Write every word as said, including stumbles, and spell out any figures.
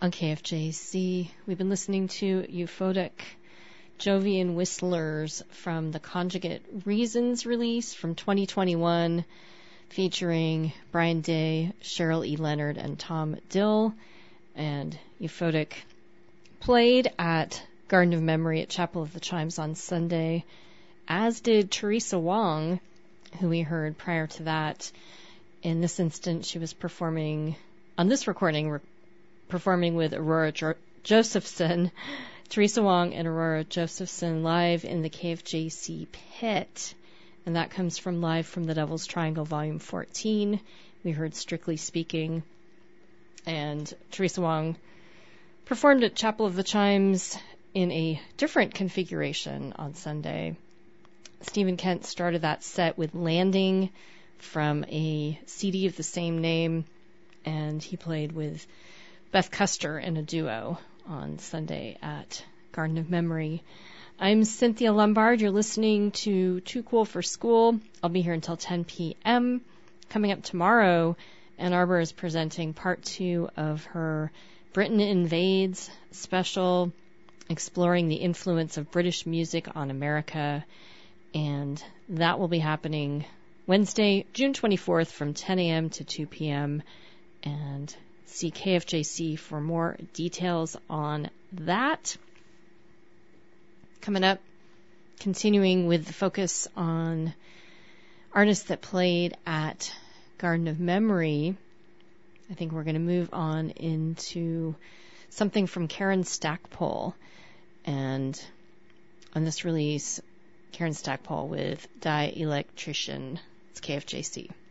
on K F J C. We've been listening to Euphodic Jovian Whistlers from the Conjugate Reasons release from twenty twenty-one, featuring Brian Day, Cheryl E. Leonard, and Tom Dill. And Euphodic played at Garden of Memory at Chapel of the Chimes on Sunday, as did Teresa Wong, who we heard prior to that. In this instance, she was performing, on this recording, re- performing with Aurora jo- Josephson, Teresa Wong and Aurora Josephson live in the K F J C pit. And that comes from Live from the Devil's Triangle, Volume fourteen. We heard Strictly Speaking. And Teresa Wong performed at Chapel of the Chimes in a different configuration on Sunday. Stephen Kent started that set with Landing from a C D of the same name, and he played with Beth Custer in a duo on Sunday at Garden of Memory. I'm Cynthia Lombard. You're listening to Too Cool for School. I'll be here until ten p.m. Coming up tomorrow, Ann Arbor is presenting part two of her Britain Invades special, exploring the influence of British music on America, and that will be happening Wednesday, June twenty-fourth from ten a.m. to two p.m. and see K F J C for more details on that. Coming up, continuing with the focus on artists that played at Garden of Memory, I think we're going to move on into something from Karen Stackpole. And on this release, Karen Stackpole with Dielectrician. It's K F J C.